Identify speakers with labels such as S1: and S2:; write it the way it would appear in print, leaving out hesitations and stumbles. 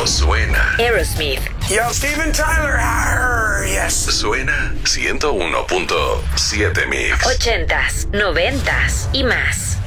S1: suena.
S2: Aerosmith.
S3: Yo, Steven Tyler. Arr, yes.
S1: Suena 101.7 Mix.
S2: 80s, 90s y más.